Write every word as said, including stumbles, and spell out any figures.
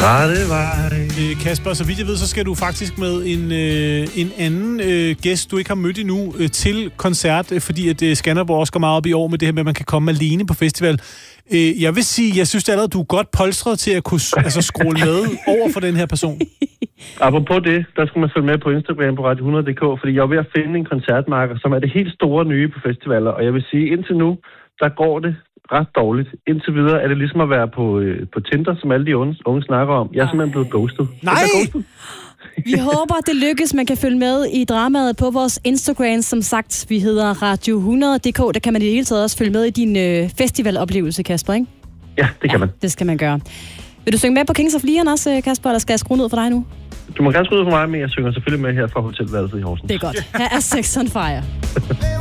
rette vej. Øh, Kasper, så vidt jeg ved, så skal du faktisk med en, øh, en anden øh, gæst, du ikke har mødt endnu, øh, til koncert, øh, fordi at øh, Skanderborg også går meget op i år med det her med, at man kan komme alene på festival. Øh, jeg vil sige, jeg synes allerede, du er godt polstret til at kunne altså, scrolle med over for den her person. Apropos det, der skal man følge med på Instagram på radio hundrede punktum d k, fordi jeg er ved at finde en koncertmarker, som er det helt store nye på festivaler, og jeg vil sige, indtil nu, der går det ret dårligt. Indtil videre er det ligesom at være på, øh, på Tinder, som alle de unge, unge snakker om. Jeg er simpelthen blevet ghostet. Nej! Ghostet. Vi håber, det lykkes. Man kan følge med i dramaet på vores Instagram. Som sagt, vi hedder radio hundrede punktum d k. Der kan man i det hele taget også følge med i din øh, festivaloplevelse, Kasper, ikke? Ja, det kan ja, man. Det skal man gøre. Vil du synge med på Kings of Leon også, Kasper, eller skal jeg skrue ned for dig nu? Du må gerne skrue ud for mig, men jeg synger selvfølgelig med her fra Hotelværelset i Horsens. Det er godt. Her er Sex on Fire.